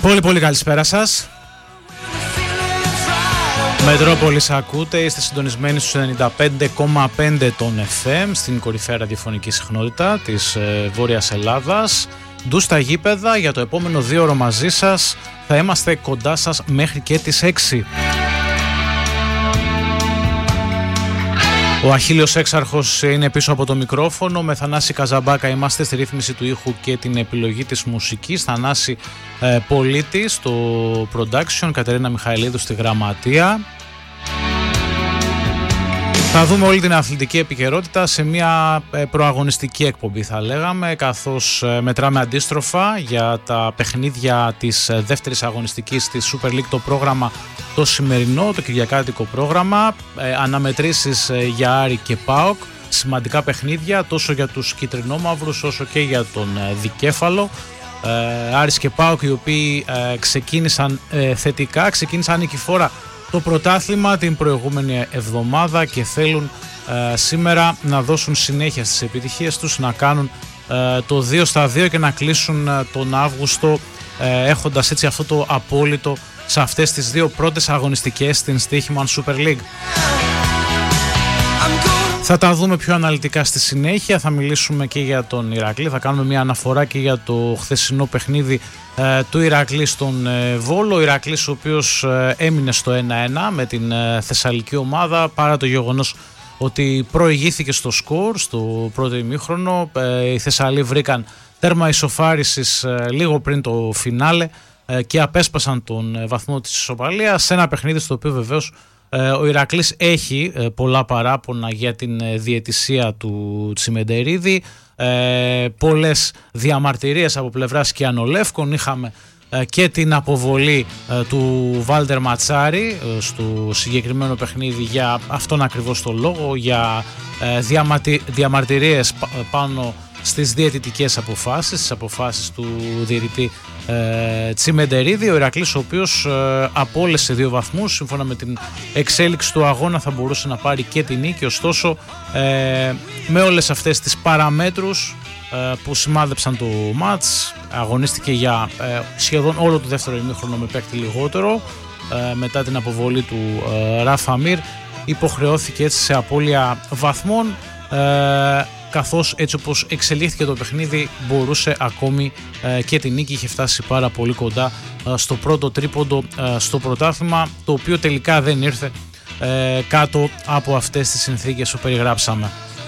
Πολύ καλησπέρα σας. Μετρόπολης ακούτε, είστε συντονισμένοι στους 95,5 των FM στην κορυφαία ραδιοφωνική συχνότητα της Βόρειας Ελλάδας. Ντου στα γήπεδα, για το επόμενο 2ωρο μαζί σας, θα είμαστε κοντά σας μέχρι και τις 6. Ο Αχίλιος Έξαρχος είναι πίσω από το μικρόφωνο. Με Θανάση Καζαμπάκα είμαστε στη ρύθμιση του ήχου και την επιλογή της μουσικής. Θανάση Πολίτη στο production, Κατερίνα Μιχαηλίδου στη γραμματεία. Θα δούμε όλη την αθλητική επικαιρότητα σε μια προαγωνιστική εκπομπή, θα λέγαμε, καθώς μετράμε αντίστροφα για τα παιχνίδια της δεύτερης αγωνιστικής της Super League, το πρόγραμμα το σημερινό, το κυριακάτικο πρόγραμμα, αναμετρήσεις για Άρη και ΠΑΟΚ, σημαντικά παιχνίδια τόσο για τους κιτρινόμαυρους όσο και για τον δικέφαλο. Άρης και ΠΑΟΚ, οι οποίοι ξεκίνησαν θετικά, ξεκίνησαν νικηφόρα το πρωτάθλημα την προηγούμενη εβδομάδα και θέλουν σήμερα να δώσουν συνέχεια στις επιτυχίες τους, να κάνουν το 2-2 και να κλείσουν τον Αύγουστο έχοντας έτσι αυτό το απόλυτο σε αυτές τις δύο πρώτες αγωνιστικές στην Στοίχημαν Super League. Θα τα δούμε πιο αναλυτικά στη συνέχεια, θα μιλήσουμε και για τον Ηρακλή, θα κάνουμε μια αναφορά και για το χθεσινό παιχνίδι του Ηρακλή στον Βόλο. Ο Ηρακλής, ο οποίος έμεινε στο 1-1 με την θεσσαλική ομάδα, παρά το γεγονός ότι προηγήθηκε στο σκορ στο πρώτο ημίχρονο. Οι Θεσσαλοί βρήκαν τέρμα ισοφάρισης λίγο πριν το φινάλε και απέσπασαν τον βαθμό της ισοπαλίας σε ένα παιχνίδι στο οποίο βεβαίως ο Ηρακλής έχει πολλά παράπονα για την διαιτησία του Τσιμεντερίδη, πολλές διαμαρτυρίες από πλευράς Κιανολεύκων. Είχαμε και την αποβολή του Βάλτερ Ματσάρη στο συγκεκριμένο παιχνίδι για αυτόν ακριβώς τον λόγο, για διαμαρτυρίες πάνω στις διαιτητικές αποφάσεις, στις αποφάσεις του διαιτητή Τσιμεντερίδη. Ο Ηρακλής, ο οποίος απόλυσε 2 βαθμούς, σύμφωνα με την εξέλιξη του αγώνα θα μπορούσε να πάρει και την νίκη, ωστόσο με όλες αυτές τις παραμέτρους που σημάδεψαν το μάτς, αγωνίστηκε για σχεδόν όλο το δεύτερο ημίχρονο με παίκτη λιγότερο, μετά την αποβολή του Ράφα Μίρ υποχρεώθηκε έτσι σε απώλεια βαθμών, καθώς έτσι όπως εξελίχθηκε το παιχνίδι μπορούσε ακόμη και την νίκη, είχε φτάσει πάρα πολύ κοντά στο πρώτο τρίποντο στο πρωτάθλημα, το οποίο τελικά δεν ήρθε κάτω από αυτές τις συνθήκες που περιγράψαμε.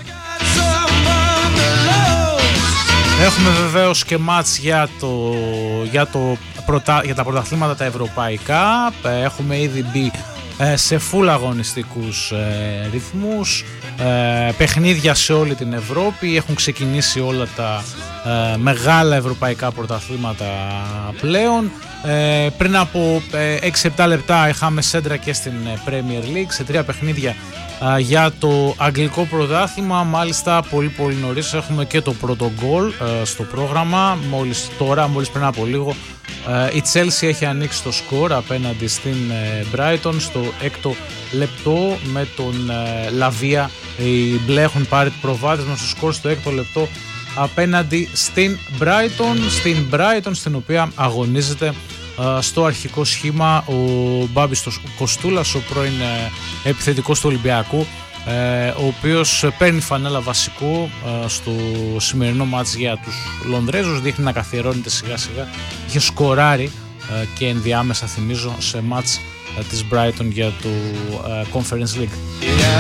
Έχουμε βεβαίως και μάτς για τα πρωταθλήματα τα ευρωπαϊκά. Έχουμε ήδη μπει σε φουλ αγωνιστικούς ρυθμούς, παιχνίδια σε όλη την Ευρώπη. Έχουν ξεκινήσει όλα τα μεγάλα ευρωπαϊκά πρωταθλήματα πλέον. Πριν από 6-7 λεπτά είχαμε σέντρα και στην Premier League σε 3 παιχνίδια για το αγγλικό πρωτάθλημα. Μάλιστα πολύ νωρίς έχουμε και το πρώτο γκολ στο πρόγραμμα. Μόλις πριν από λίγο η Chelsea έχει ανοίξει το σκορ απέναντι στην Brighton στο 6ο λεπτό με τον Λαβία. Οι μπλε έχουν πάρει το προβάδισμα στο σκορ στο 6ο λεπτό απέναντι στην Brighton, στην οποία αγωνίζεται στο αρχικό σχήμα ο Μπάμπης Κοστούλας, ο πρώην επιθετικός του Ολυμπιακού, ο οποίος παίρνει φανέλα βασικού στο σημερινό μάτς για τους Λονδρέζους. Δείχνει να καθιερώνεται σιγά σιγά, είχε σκοράρει και ενδιάμεσα θυμίζω σε μάτς της Brighton για το Conference League.